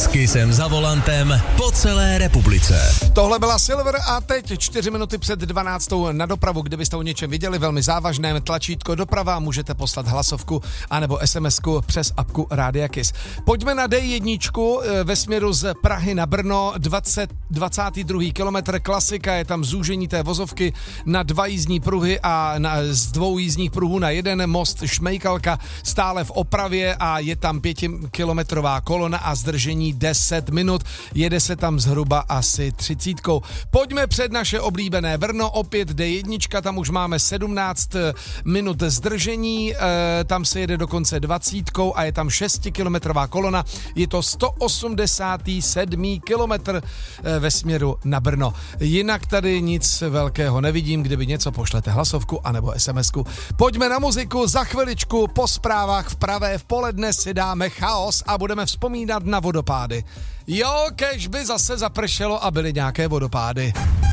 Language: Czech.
S Kissem za volantem po celé republice. Tohle byla Silver a teď 4 minuty před 12. na dopravu. Kdybyste o něčem viděli velmi závažném, tlačítko doprava, můžete poslat hlasovku anebo SMS-ku přes apku Rádia Kiss. Pojďme na D1 ve směru z Prahy na Brno, 22. kilometr, klasika, je tam zúžení té vozovky na 2 jízdní pruhy a z 2 jízdních pruhů na 1, most Šmejkalka stále v opravě a je tam 5kilometrová kolona a zdržení 10 minut, jede se tam zhruba asi 30. Pojďme před naše oblíbené Brno, opět D1, tam už máme 17 minut zdržení, tam se jede dokonce 20 a je tam 6kilometrová kolona, je to 187. kilometr ve směru na Brno. Jinak tady nic velkého nevidím, kdyby něco pošlete hlasovku anebo SMS-ku. Pojďme na muziku, za chviličku po zprávách v pravé v poledne si dáme Chaos a budeme vzpomínat na vodopády. Jo, kež by zase zapršelo a byly nějaké vodopády.